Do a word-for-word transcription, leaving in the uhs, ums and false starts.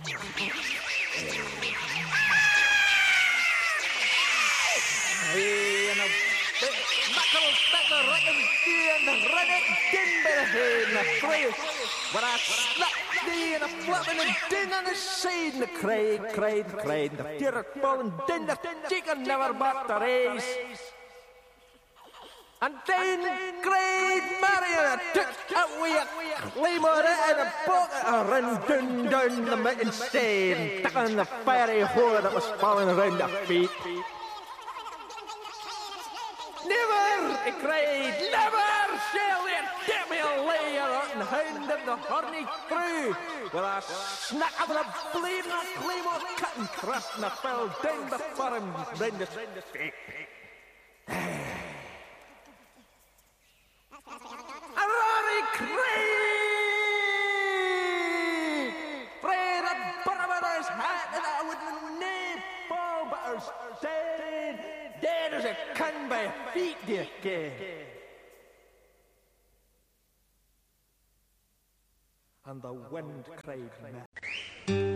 En een makkel stekker rekken die en de redden ding bij de heen naar vrees. Waar hij slap die en een flap en een ding aan de zijde krijg, krijg, krijg. De tierk ballen ding, de chicken never but the race. En dan krijg Mario tuk en weer klimmen en een bok en ren dun dun met een steen. Tak aan de fiery hoor dat was vallen run de feet. Never, ik krijg, never shall it get me a layer on the hand of the horny crew. With a snack of the bleeding claymore cut and thrust and a fell down before him, then the stick. A Rory Craig! Pray the barbarous hat and I would name fall but her dead. Dead as a can by feet, dear kid. And the wind cried,